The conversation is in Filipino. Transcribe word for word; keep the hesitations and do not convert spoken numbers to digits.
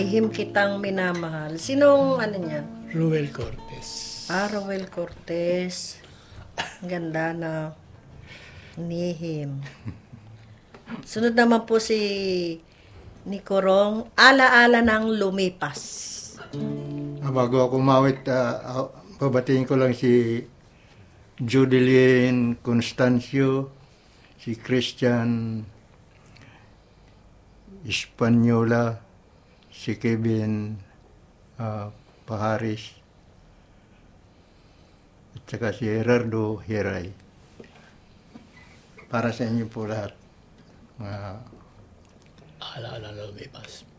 Lihim Kitang Minamahal. Sinong ano niya? Ruel Cortez. Ah, Roel Cortez. Ganda na. Nihim. Sunod naman po si Nicorong, Ala-ala ng Lumipas. Ah, bago ako mawit, uh, pabatiin ko lang si Judeline Constancio, si Christian Espanyola, si Kevin uh, Paharis, at saka si Gerardo Hiray. Para sa inyo po lahat. Uh, Ala-ala na lumipas.